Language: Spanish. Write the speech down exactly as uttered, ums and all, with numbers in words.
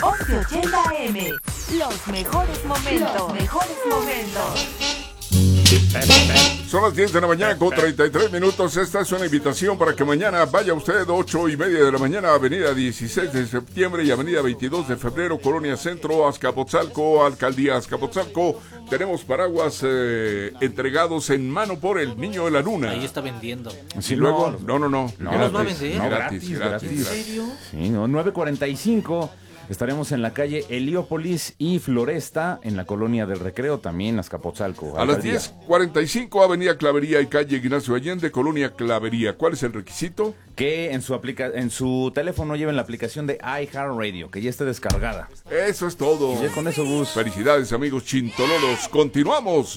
once ochenta A M. Los mejores momentos. Los mejores momentos. Son las diez de la mañana con treinta y tres minutos. Esta es una invitación para que mañana vaya usted ocho y media de la mañana a Avenida dieciséis de septiembre y Avenida veintidós de febrero, Colonia Centro, Azcapotzalco, Alcaldía Azcapotzalco. Tenemos paraguas eh, entregados en mano por el Niño de la Luna. Ahí está vendiendo. Sí, luego, no, no, no. No, gratis, los va a vender. no, gratis, gratis, gratis, gratis. gratis. ¿En serio? Sí, no, nueve cuarenta y cinco. Estaremos en la calle Heliópolis y Floresta, en la Colonia del Recreo, también Azcapotzalco. A las diez cuarenta y cinco, Avenida Clavería y calle Ignacio Allende, Colonia Clavería. ¿Cuál es el requisito? Que en su aplica en su teléfono lleven la aplicación de iHeartRadio, que ya esté descargada. Eso es todo. Y ya con eso, Gus. Felicidades, amigos chintololos. Continuamos.